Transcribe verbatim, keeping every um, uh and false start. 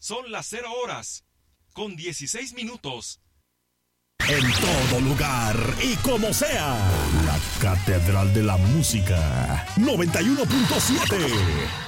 Son las cero horas, con dieciséis minutos. En todo lugar y como sea, la Catedral de la Música, noventa y uno punto siete.